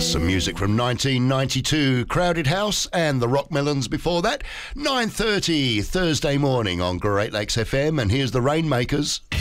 Some music from 1992, Crowded House and the Rockmelons before that. 9:30 Thursday morning on Great Lakes FM, and here's the Rainmakers.